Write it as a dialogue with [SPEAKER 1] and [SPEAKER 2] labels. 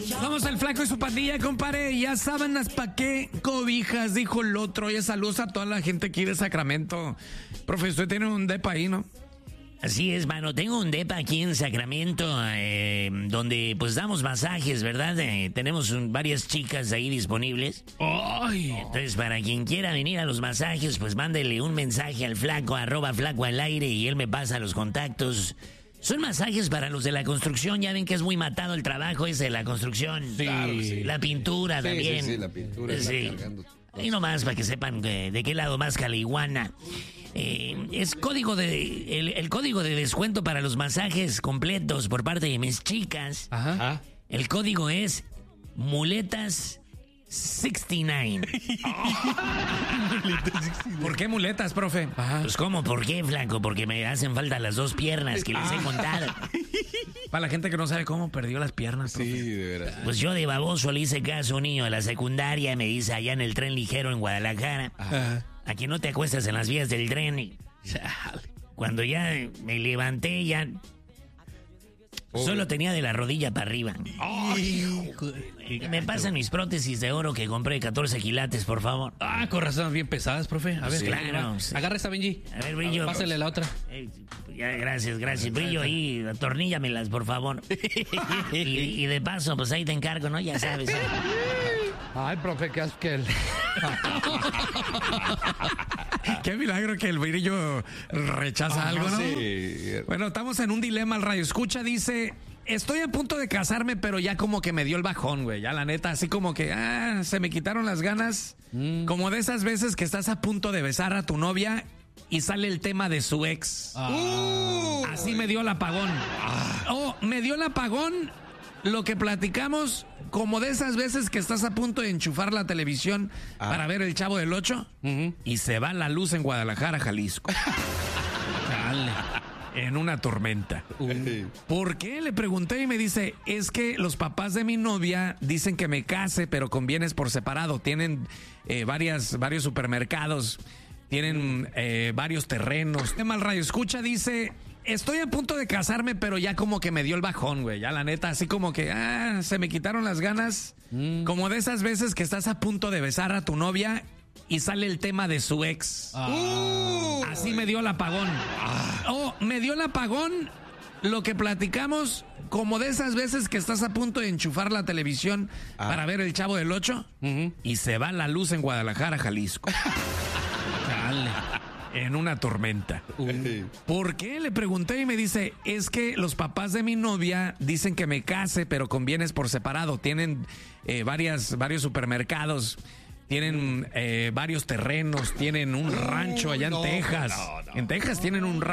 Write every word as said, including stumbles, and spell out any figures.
[SPEAKER 1] Somos el Flaco y su pandilla, compadre. Ya sábanas pa' qué, cobijas, dijo el otro. Oye, saludos a toda la gente aquí de Sacramento. Profe, usted tiene un depa ahí, ¿no?
[SPEAKER 2] Así es, mano. Tengo un depa aquí en Sacramento, eh, donde pues damos masajes, ¿verdad? Eh, tenemos un, varias chicas ahí disponibles.
[SPEAKER 1] ¡Ay!
[SPEAKER 2] Entonces, para quien quiera venir a los masajes, pues mándele un mensaje al Flaco, arroba Flaco al aire, y él me pasa los contactos. Son masajes para los de la construcción. Ya ven que es muy matado el trabajo ese de la construcción.
[SPEAKER 1] Sí. Claro que sí.
[SPEAKER 2] La pintura
[SPEAKER 3] Sí,
[SPEAKER 2] también.
[SPEAKER 3] sí, sí, la pintura está
[SPEAKER 2] Sí.
[SPEAKER 3] cargando.
[SPEAKER 2] Ahí nomás para que sepan de, de qué lado más caliguana. Eh, es código de el, el código de descuento para los masajes completos por parte de mis chicas.
[SPEAKER 1] Ajá.
[SPEAKER 2] El código es muletas sesenta y nueve.
[SPEAKER 1] ¿Por qué muletas, profe? Ajá.
[SPEAKER 2] Pues ¿cómo? ¿Por qué, Flaco? Porque me hacen falta las dos piernas que les he contado.
[SPEAKER 1] Para la gente que no sabe cómo perdió las piernas, profe.
[SPEAKER 3] Sí, de veras.
[SPEAKER 2] Pues yo de baboso le hice caso a un niño de la secundaria, me dice allá en el tren ligero en Guadalajara.
[SPEAKER 1] Ajá.
[SPEAKER 2] A que no te acuestas en las vías del tren. Y cuando ya me levanté, ya solo tenía de la rodilla para arriba.
[SPEAKER 1] Ay,
[SPEAKER 2] Me pasan mis prótesis de oro que compré, catorce quilates, por favor.
[SPEAKER 4] Ah, con razón, bien pesadas, profe. A ver,
[SPEAKER 2] Sí, claro, sí.
[SPEAKER 4] agarra esa, Benji.
[SPEAKER 2] A ver, Brillo.
[SPEAKER 4] Pásale la otra.
[SPEAKER 2] Eh, ya, gracias, gracias. Brillo ahí, atorníllamelas, por favor. y, y de paso, pues ahí te encargo, ¿no? Ya sabes. ¿eh?
[SPEAKER 5] Ay, profe, qué asquel.
[SPEAKER 1] Qué milagro que el Brillo rechaza algo, ¿no?
[SPEAKER 3] Sí.
[SPEAKER 1] Bueno, estamos en un dilema. Al radio escucha dice: estoy a punto de casarme, pero ya como que me dio el bajón, güey. Ya la neta, así como que ah, se me quitaron las ganas. Mm. Como de esas veces que estás a punto de besar a tu novia y sale el tema de su ex.
[SPEAKER 4] Ah.
[SPEAKER 1] Uh, así me dio el apagón. Ah. Oh, me dio el apagón lo que platicamos, como de esas veces que estás a punto de enchufar la televisión ah. para ver el Chavo del Ocho uh-huh. y se va la luz en Guadalajara, Jalisco. Dale. En una tormenta. Uh. ¿Por qué? Le pregunté y me dice, es que los papás de mi novia dicen que me case, pero con bienes por separado. Tienen eh, varias, varios supermercados, tienen eh, varios terrenos. Tema al radio escucha dice: estoy a punto de casarme, pero ya como que me dio el bajón, güey. Ya la neta, así como que ah, se me quitaron las ganas. Mm. Como de esas veces que estás a punto de besar a tu novia y sale el tema de su ex. Ah. Uh, así me dio el apagón. Ah. Oh, me dio el apagón lo que platicamos, como de esas veces que estás a punto de enchufar la televisión ah. para ver el Chavo del Ocho uh-huh. y se va la luz en Guadalajara, Jalisco. Dale. En una tormenta. Uh. ¿Por qué? Le pregunté y me dice, es que los papás de mi novia dicen que me case, pero con bienes por separado. Tienen eh, varias, varios supermercados, tienen eh, varios terrenos, tienen un rancho allá en uh, no, Texas. No, no. En Texas tienen un rancho.